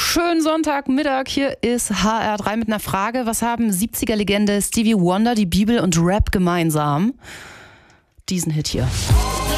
Schönen Sonntagmittag, hier ist HR3 mit einer Frage. Was haben 70er-Legende Stevie Wonder, die Bibel und Rap gemeinsam? Diesen Hit hier.